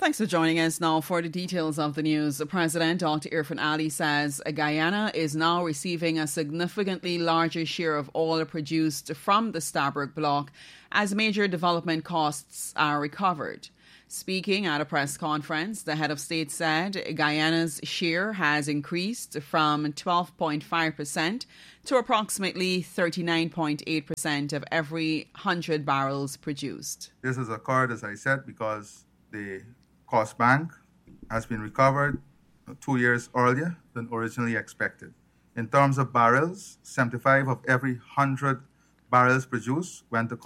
Thanks for joining us now for the details of the news. President Dr. Irfaan Ali says Guyana is now receiving a significantly larger share of oil produced from the Stabroek Block as major development costs are recovered. Speaking at a press conference, the head of state said Guyana's share has increased from 12.5% to approximately 39.8% of every 100 barrels produced. This has occurred, as I said, because the cost bank has been recovered 2 years earlier than originally expected. In terms of barrels, 75 of every 100 barrels produced went to